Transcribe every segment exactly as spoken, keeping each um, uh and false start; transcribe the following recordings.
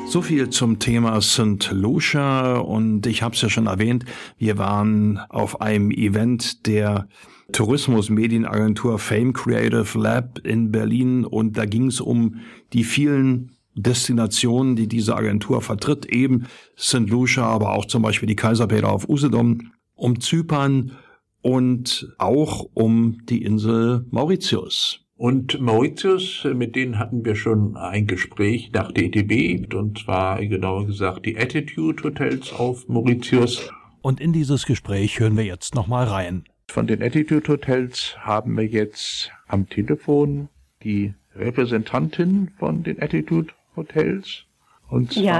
So viel zum Thema Saint Lucia und ich habe es ja schon erwähnt, wir waren auf einem Event der Tourismus-Medienagentur Fame Creative Lab in Berlin und da ging es um die vielen Destinationen, die diese Agentur vertritt, eben Saint Lucia, aber auch zum Beispiel die Kaiserpeter auf Usedom, um Zypern und auch um die Insel Mauritius. Und Mauritius, mit denen hatten wir schon ein Gespräch nach der E T B, und zwar genauer gesagt die Attitude Hotels auf Mauritius. Und in dieses Gespräch hören wir jetzt nochmal rein. Von den Attitude Hotels haben wir jetzt am Telefon die Repräsentantin von den Attitude Hotels, und zwar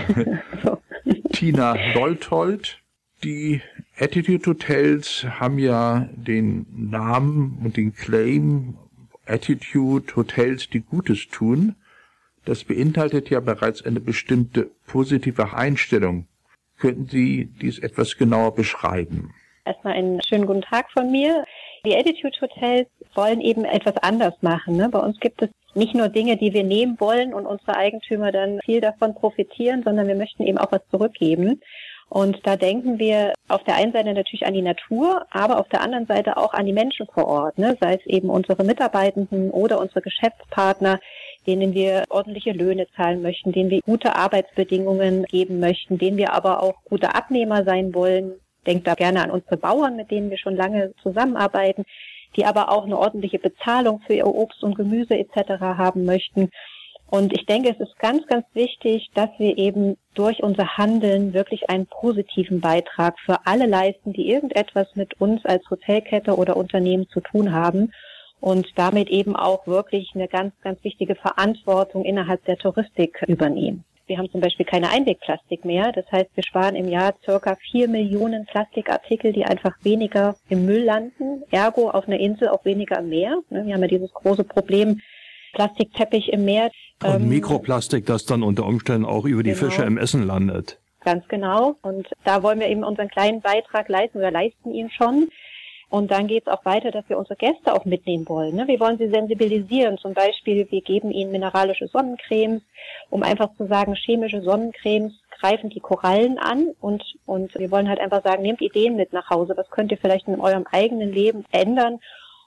ja. Tina Leuthold. Die Attitude Hotels haben ja den Namen und den Claim Attitude Hotels, die Gutes tun. Das beinhaltet ja bereits eine bestimmte positive Einstellung. Könnten Sie dies etwas genauer beschreiben? Erstmal einen schönen guten Tag von mir. Die Attitude Hotels wollen eben etwas anders machen. Ne? Bei uns gibt es nicht nur Dinge, die wir nehmen wollen und unsere Eigentümer dann viel davon profitieren, sondern wir möchten eben auch was zurückgeben. Und da denken wir auf der einen Seite natürlich an die Natur, aber auf der anderen Seite auch an die Menschen vor Ort, ne? Sei es eben unsere Mitarbeitenden oder unsere Geschäftspartner, denen wir ordentliche Löhne zahlen möchten, denen wir gute Arbeitsbedingungen geben möchten, denen wir aber auch gute Abnehmer sein wollen. Denkt da gerne an unsere Bauern, mit denen wir schon lange zusammenarbeiten, die aber auch eine ordentliche Bezahlung für ihr Obst und Gemüse et cetera haben möchten. Und ich denke, es ist ganz, ganz wichtig, dass wir eben durch unser Handeln wirklich einen positiven Beitrag für alle leisten, die irgendetwas mit uns als Hotelkette oder Unternehmen zu tun haben und damit eben auch wirklich eine ganz, ganz wichtige Verantwortung innerhalb der Touristik übernehmen. Wir haben zum Beispiel keine Einwegplastik mehr. Das heißt, wir sparen im Jahr circa vier Millionen Plastikartikel, die einfach weniger im Müll landen. Ergo auf einer Insel auch weniger im Meer. Wir haben ja dieses große Problem, Plastikteppich im Meer. Und ähm, Mikroplastik, das dann unter Umständen auch über die genau. Fische im Essen landet. Ganz genau. Und da wollen wir eben unseren kleinen Beitrag leisten oder leisten ihn schon. Und dann geht es auch weiter, dass wir unsere Gäste auch mitnehmen wollen. Ne? Wir wollen sie sensibilisieren. Zum Beispiel, wir geben ihnen mineralische Sonnencremes, um einfach zu sagen, chemische Sonnencremes greifen die Korallen an. Und, und wir wollen halt einfach sagen, nehmt Ideen mit nach Hause. Was könnt ihr vielleicht in eurem eigenen Leben ändern,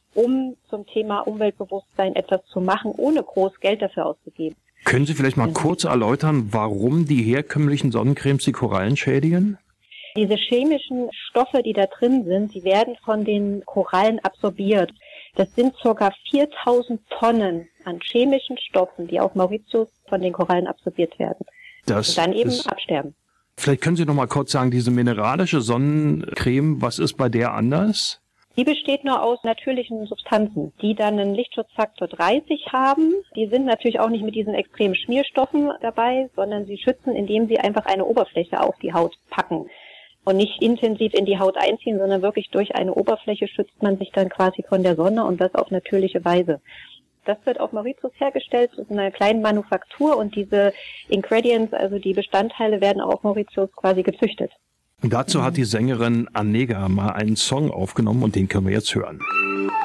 um zum Thema Umweltbewusstsein etwas zu machen, ohne groß Geld dafür auszugeben. Können Sie vielleicht mal kurz erläutern, warum die herkömmlichen Sonnencremes die Korallen schädigen? Diese chemischen Stoffe, die da drin sind, die werden von den Korallen absorbiert. Das sind ca. viertausend Tonnen an chemischen Stoffen, die auf Mauritius von den Korallen absorbiert werden. Das und dann eben ist, absterben. Vielleicht können Sie noch mal kurz sagen, diese mineralische Sonnencreme, was ist bei der anders? Die besteht nur aus natürlichen Substanzen, die dann einen Lichtschutzfaktor dreißig haben. Die sind natürlich auch nicht mit diesen extremen Schmierstoffen dabei, sondern sie schützen, indem sie einfach eine Oberfläche auf die Haut packen. Und nicht intensiv in die Haut einziehen, sondern wirklich durch eine Oberfläche schützt man sich dann quasi von der Sonne und das auf natürliche Weise. Das wird auf Mauritius hergestellt, das ist eine kleine Manufaktur und diese Ingredients, also die Bestandteile, werden auch auf Mauritius quasi gezüchtet. Und dazu hat die Sängerin Anega mal einen Song aufgenommen und den können wir jetzt hören.